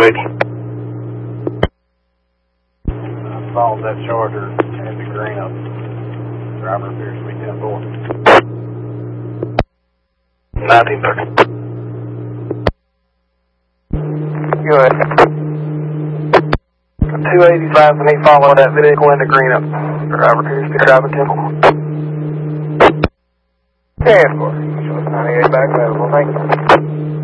280. I followed that Charger at the green up. Driver appears to be 10-4. 1930. Go ahead. 285 and he followed that vehicle into green up. Driver appears to be driving 10-4. Yeah, of course. 98 back available. Thank you.